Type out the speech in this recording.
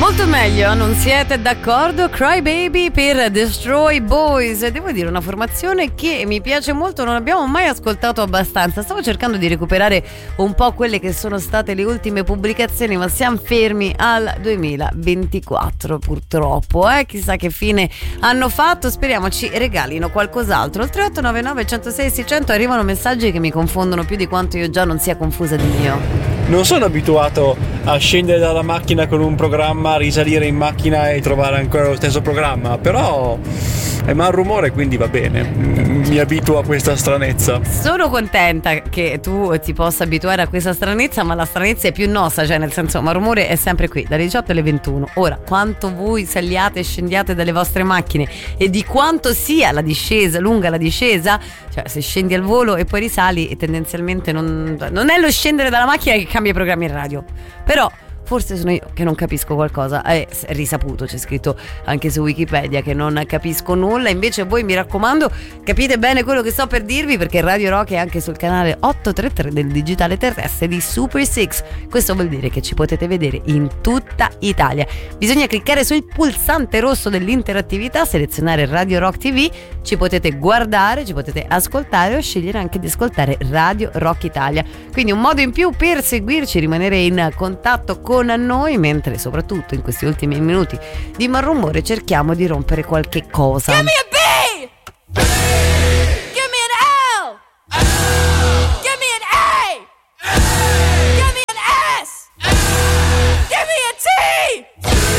Molto meglio, non siete d'accordo? Cry Baby per Destroy Boys. Devo dire, una formazione che mi piace molto, non abbiamo mai ascoltato abbastanza. Stavo cercando di recuperare un po' quelle che sono state le ultime pubblicazioni, ma siamo fermi al 2024 purtroppo. Chissà che fine hanno fatto, speriamo ci regalino qualcos'altro. Al 3899 106 600 arrivano messaggi che mi confondono più di quanto io già non sia confusa di mio. Non sono abituato a scendere dalla macchina con un programma, risalire in macchina e trovare ancora lo stesso programma, però è mal rumore, quindi va bene, mi abituo a questa stranezza. Sono contenta che tu ti possa abituare a questa stranezza, ma la stranezza è più nostra, cioè nel senso, ma rumore è sempre qui dalle 18 alle 21. Ora, quanto voi saliate e scendiate dalle vostre macchine e di quanto sia la discesa, lunga la discesa, cioè se scendi al volo e poi risali, e tendenzialmente non è lo scendere dalla macchina che cambia i programmi in radio, però forse sono io che non capisco qualcosa. È risaputo, c'è scritto anche su Wikipedia che non capisco nulla. Invece voi, mi raccomando, capite bene quello che sto per dirvi, perché Radio Rock è anche sul canale 833 del digitale terrestre di Super 6. Questo vuol dire che ci potete vedere in tutta Italia. Bisogna cliccare sul pulsante rosso dell'interattività, selezionare Radio Rock TV, ci potete guardare, ci potete ascoltare o scegliere anche di ascoltare Radio Rock Italia. Quindi un modo in più per seguirci, rimanere in contatto con noi, mentre soprattutto in questi ultimi minuti di Malrumore cerchiamo di rompere qualche cosa.